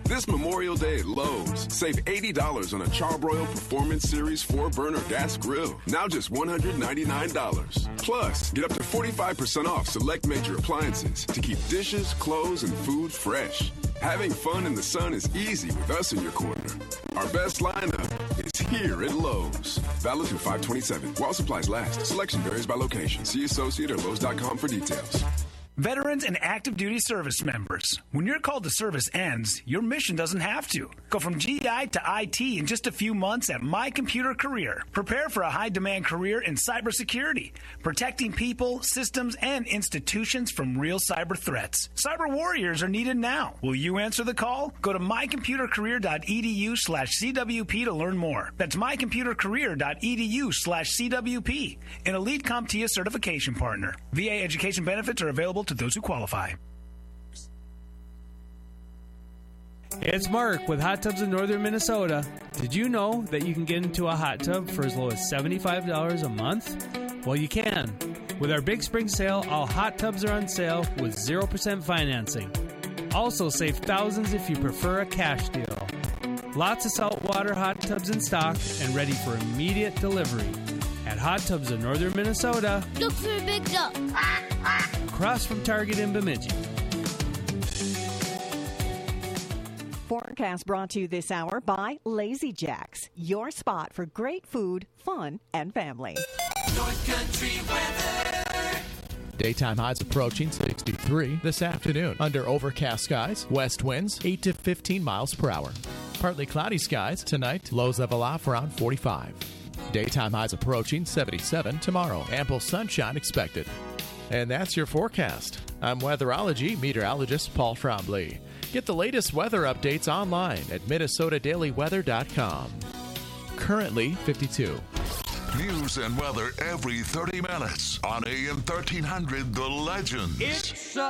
This Memorial Day at Lowe's, save $80 on a Charbroil Performance Series 4-burner gas grill. Now just $199. Plus, get up to 45% off select major appliances to keep dishes, clothes, and food fresh. Having fun in the sun is easy with us in your corner. Our best lineup is here at Lowe's. Valid through 5/27. While supplies last. Selection varies by location. See associate or Lowe's.com for details. Veterans and active duty service members. When your call to service ends, your mission doesn't have to. Go from GI to IT in just a few months at My Computer Career. Prepare for a high-demand career in cybersecurity, protecting people, systems, and institutions from real cyber threats. Cyber warriors are needed now. Will you answer the call? Go to mycomputercareer.edu/CWP to learn more. That's mycomputercareer.edu/CWP, an Elite CompTIA certification partner. VA education benefits are available to those who qualify. It's Mark with Hot Tubs in Northern Minnesota. Did you know that you can get into a hot tub for as low as $75 a month? Well, you can. With our big spring sale, all hot tubs are on sale with 0% financing. Also save thousands if you prefer a cash deal. Lots of saltwater hot tubs in stock and ready for immediate delivery. At Hot Tubs in Northern Minnesota. Look for a big duck. Across from Target in Bemidji. Forecast brought to you this hour by Lazy Jacks, your spot for great food, fun, and family. North Country weather. Daytime highs approaching 63 this afternoon. Under overcast skies, west winds 8 to 15 miles per hour. Partly cloudy skies tonight, lows level off around 45. Daytime highs approaching 77 tomorrow. Ample sunshine expected. And that's your forecast. I'm weatherology meteorologist Paul Trombley. Get the latest weather updates online at MinnesotaDailyWeather.com. Currently 52. News and weather every 30 minutes on AM 1300 The Legends. It's